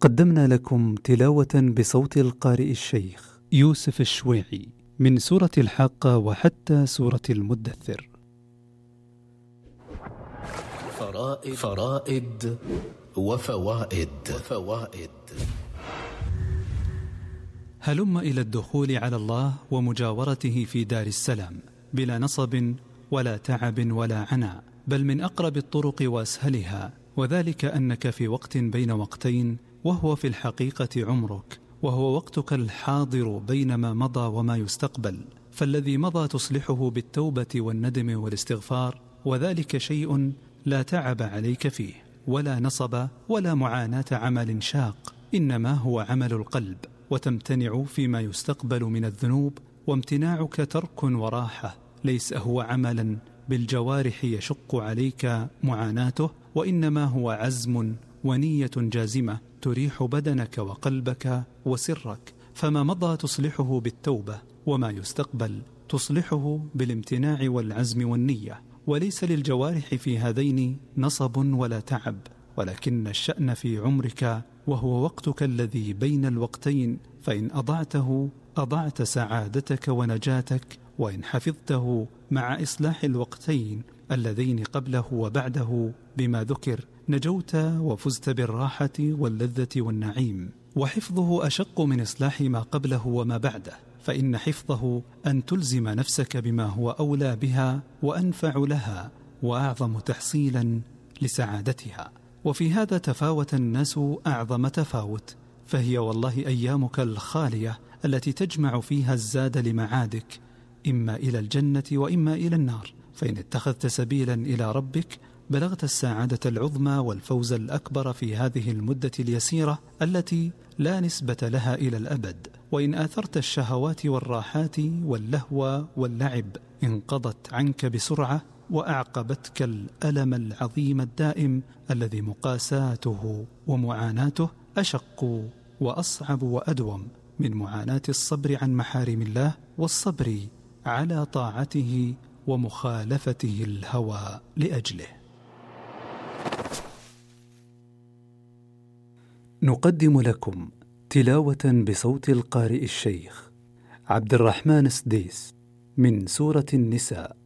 قدمنا لكم تلاوة بصوت القارئ الشيخ يوسف الشويعي من سورة الحاقة وحتى سورة المدثر. فرائد وفوائد. هلم إلى الدخول على الله ومجاورته في دار السلام بلا نصب ولا تعب ولا عناء، بل من أقرب الطرق وأسهلها، وذلك أنك في وقت بين وقتين، وهو في الحقيقة عمرك، وهو وقتك الحاضر بين ما مضى وما يستقبل. فالذي مضى تصلحه بالتوبة والندم والاستغفار، وذلك شيء لا تعب عليك فيه ولا نصب ولا معاناة عمل شاق، إنما هو عمل القلب، وتمتنع فيما يستقبل من الذنوب، وامتناعك ترك وراحة، ليس هو عملا بالجوارح يشق عليك معاناته، وإنما هو عزم ونية جازمة تريح بدنك وقلبك وسرك. فما مضى تصلحه بالتوبة، وما يستقبل تصلحه بالامتناع والعزم والنية، وليس للجوارح في هذين نصب ولا تعب، ولكن الشأن في عمرك، وهو وقتك الذي بين الوقتين، فإن أضعته أضعت سعادتك ونجاتك، وإن حفظته مع إصلاح الوقتين اللذين قبله وبعده بما ذكر نجوت وفزت بالراحة واللذة والنعيم. وحفظه أشق من إصلاح ما قبله وما بعده، فإن حفظه أن تلزم نفسك بما هو أولى بها وأنفع لها وأعظم تحصيلا لسعادتها. وفي هذا تفاوت الناس أعظم تفاوت، فهي والله أيامك الخالية التي تجمع فيها الزاد لمعادك، إما إلى الجنة وإما إلى النار. فإن اتخذت سبيلا إلى ربك بلغت السعادة العظمى والفوز الأكبر في هذه المدة اليسيرة التي لا نسبة لها إلى الأبد. وإن آثرت الشهوات والراحات واللهو واللعب انقضت عنك بسرعة، وأعقبتك الألم العظيم الدائم الذي مقاساته ومعاناته أشق وأصعب وأدوم من معاناة الصبر عن محارم الله والصبر على طاعته ومخالفته الهوى لأجله. نقدم لكم تلاوة بصوت القارئ الشيخ عبد الرحمن السديس من سورة النساء